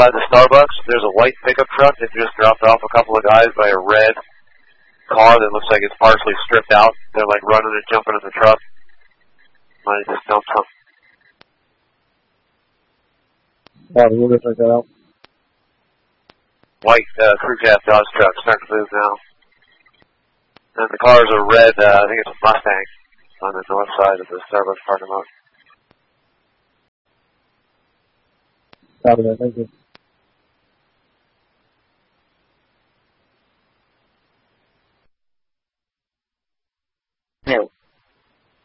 by the Starbucks, there's a white pickup truck that just dropped off a couple of guys by a red car that looks like it's partially stripped out. They're like running and jumping in the truck. Might have just dumped them. We'll go check that out. White crew cab Dodge truck starting to move now. And the car's a red, I think it's a Mustang on the north side of the Starbucks parking lot. Copy that, thank you.